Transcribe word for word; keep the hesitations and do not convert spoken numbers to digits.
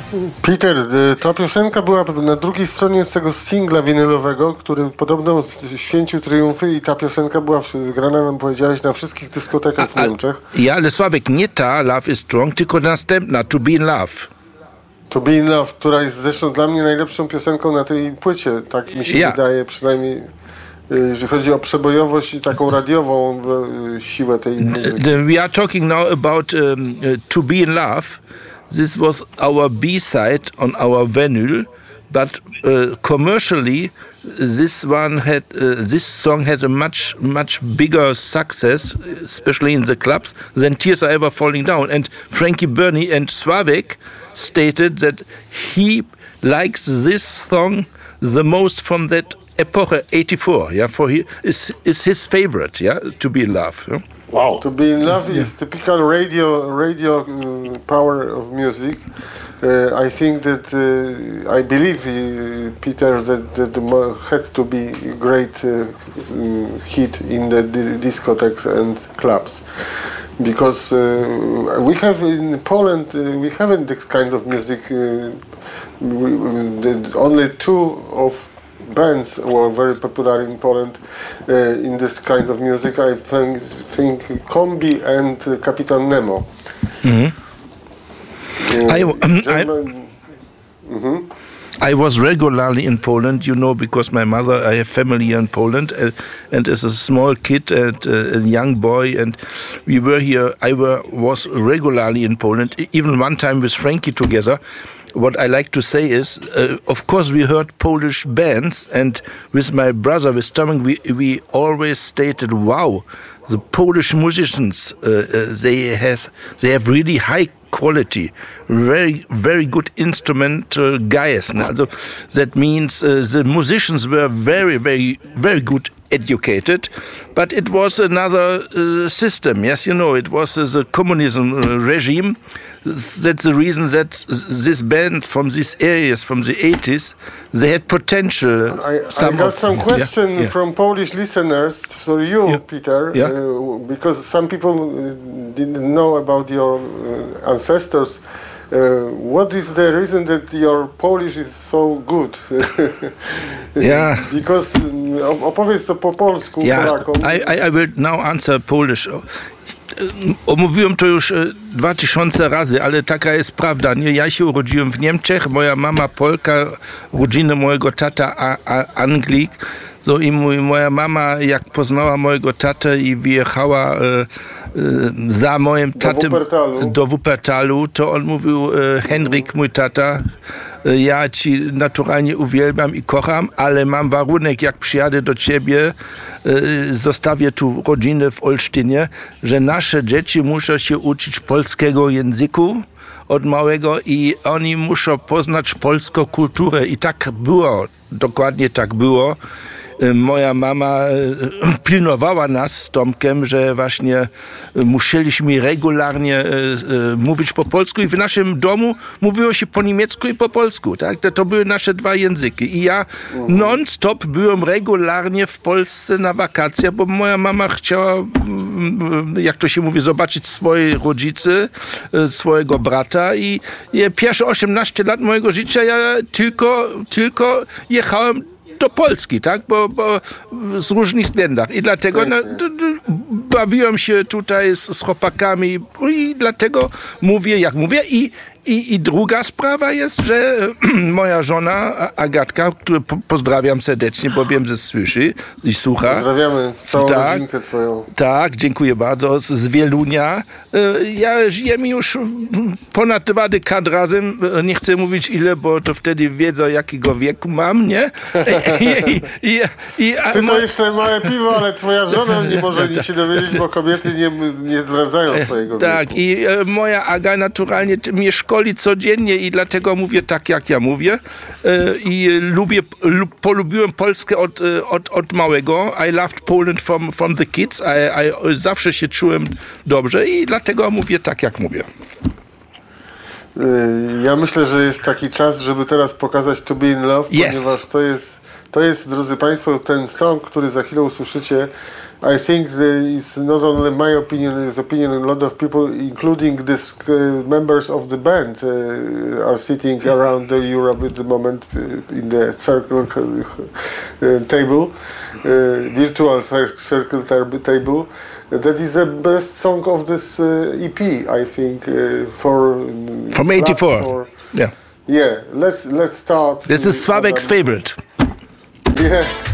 Peter, ta piosenka była na drugiej stronie tego singla winylowego, który podobno święcił triumfy i ta piosenka była grana, nam powiedziałeś, na wszystkich dyskotekach w Niemczech. Ja, ale Sławek, nie ta Love is Strong, tylko następna, To Be in Love. To Be in Love, która jest zresztą dla mnie najlepszą piosenką na tej płycie, tak mi się yeah. wydaje, przynajmniej jeżeli chodzi o przebojowość i taką radiową siłę tej muzyki. The, we are talking now about um, To Be in Love. This was our B-side on our vinyl, but uh, commercially, this one had uh, this song had a much much bigger success, especially in the clubs, than Tears Are Ever Falling Down. And Frankie Burney and Sławek stated that he likes this song the most from that epoch, eighty-four. Yeah, for he is is his favorite. Yeah, To Be in Love. Yeah? Wow. To Be in Love yeah. is typical radio radio uh, power of music. Uh, I think that uh, I believe uh, Peter that that had to be a great uh, hit in the di- discotheques and clubs, because uh, we have in Poland uh, we haven't this kind of music. Uh, we, the only two of bands were very popular in Poland uh, in this kind of music. I think, think Kombi and uh, Kapitan Nemo. Mm-hmm. Uh, I, um, I, mm-hmm. I was regularly in Poland, you know, because my mother, I have family here in Poland, uh, and as a small kid and uh, a young boy, and we were here, I were, was regularly in Poland, even one time with Frankie together. What I like to say is, uh, of course, we heard Polish bands, and with my brother, with Tomek, we we always stated, "Wow, the Polish musicians, uh, uh, they have they have really high quality, very very good instrumental guys." Also, that means uh, the musicians were very very very good educated, but it was another uh, system. Yes, you know, it was uh, the communism uh, regime. That's the reason that this band from these areas, from the eighties, they had potential. I, I got some question yeah, yeah. from Polish listeners for you, yeah. Peter, yeah. Uh, because some people uh, didn't know about your uh, ancestors. Uh, what is the reason that your Polish is so good? Yeah. Because um, opowiedz to po polsku yeah, Polakom. I, I will now answer Polish. Omówiłem to już dwa tysiące razy, ale taka jest prawda. Nie? Ja się urodziłem w Niemczech, moja mama Polka, rodzina mojego tata a, a, Anglik. So, i mój, moja mama, jak poznała mojego tatę i wyjechała e, e, za moim tatem do Wuppertalu, to on mówił, e, Henryk, mój tata, e, ja ci naturalnie uwielbiam i kocham, ale mam warunek, jak przyjadę do ciebie, e, zostawię tu rodzinę w Olsztynie, że nasze dzieci muszą się uczyć polskiego języku od małego i oni muszą poznać polską kulturę. I tak było, dokładnie tak było. Moja mama pilnowała nas z Tomkiem, że właśnie musieliśmy regularnie mówić po polsku i w naszym domu mówiło się po niemiecku i po polsku. Tak? To, to były nasze dwa języki. I ja non-stop byłem regularnie w Polsce na wakacjach, bo moja mama chciała, jak to się mówi, zobaczyć swoje rodzice, swojego brata i pierwsze osiemnaście lat mojego życia ja tylko, tylko jechałem do Polski, tak? Bo, bo z różnych względach. I dlatego no, d, d, bawiłem się tutaj z, z chłopakami i dlatego mówię, jak mówię. I, i, i druga sprawa jest, że moja żona Agatka, którą po, pozdrawiam serdecznie, bo wiem, że słyszy i słucha. Pozdrawiamy całą tak, rodzinkę twoją. Tak, dziękuję bardzo. Z, z Wielunia. Ja żyjemy już ponad dwa dekady razem. Nie chcę mówić ile, bo to wtedy wiedzą, jakiego wieku mam, nie? I, i, i, a, Ty to jeszcze małe piwo, ale twoja żona nie może nic się dowiedzieć, bo kobiety nie, nie zdradzają swojego wieku. Tak, i e, moja Aga naturalnie mnie szkoli codziennie i dlatego mówię tak, jak ja mówię. E, I lubię, lub, polubiłem Polskę od, od, od małego. I loved Poland from, from the kids. I, I zawsze się czułem dobrze i dlatego mówię tak, jak mówię. Ja myślę, że jest taki czas, żeby teraz pokazać To Be in Love, yes. ponieważ to jest To jest, drodzy Państwo, ten song, który za chwilę usłyszycie. I think that it's not only my opinion, it's opinion of a lot of people, including these uh, members of the band, uh, are sitting around the Europe at the moment uh, in the circle uh, table, uh, virtual circle table. That is the best song of this uh, E P, I think, uh, for from eighty-four. For, yeah. Yeah. Let's let's start. This is Sławek's favorite. Yeah.